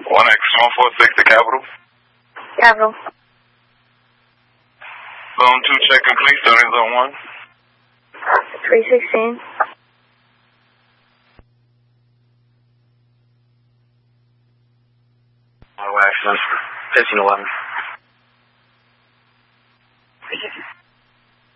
1X146 to Capital. Capital. Zone 2 check complete, starting zone 1. 316. Auto accident, 1511.